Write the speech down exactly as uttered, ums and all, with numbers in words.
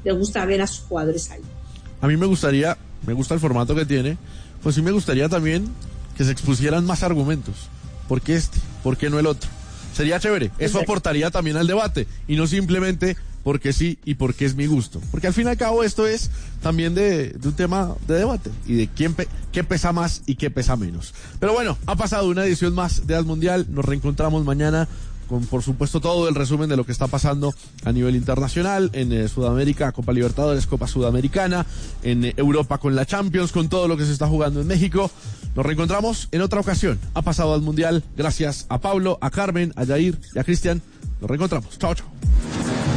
les gusta ver a sus jugadores ahí. A mí me gustaría, me gusta el formato que tiene, pues sí me gustaría también que se expusieran más argumentos. ¿Por qué este? ¿Por qué no el otro? Sería chévere. Eso aportaría también al debate y no simplemente porque sí y porque es mi gusto. Porque al fin y al cabo esto es también de, de un tema de debate y de quién pe, qué pesa más y qué pesa menos. Pero bueno, ha pasado una edición más de As Mundial. Nos reencontramos mañana con, por supuesto, todo el resumen de lo que está pasando a nivel internacional, en eh, Sudamérica, Copa Libertadores, Copa Sudamericana, en eh, Europa con la Champions, con todo lo que se está jugando en México. Nos reencontramos en otra ocasión. Ha pasado As Mundial. Gracias a Pablo, a Carmen, a Yair y a Cristian. Nos reencontramos. Chao, chao.